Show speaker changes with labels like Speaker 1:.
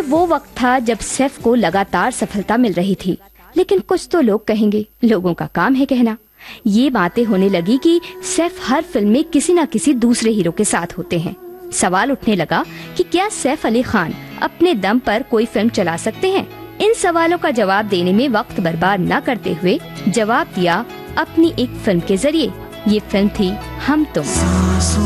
Speaker 1: वो वक्त था जब सैफ को लगातार सफलता मिल रही थी, लेकिन कुछ तो लोग कहेंगे, लोगों का काम है कहना। ये बातें होने लगी कि सैफ हर फिल्म में किसी न किसी दूसरे हीरो के साथ होते हैं। सवाल उठने लगा कि क्या सैफ अली खान अपने दम पर कोई फिल्म चला सकते हैं? इन सवालों का जवाब देने में वक्त बर्बाद न करते हुए जवाब दिया अपनी एक फिल्म के जरिए। ये फिल्म थी हम तुम।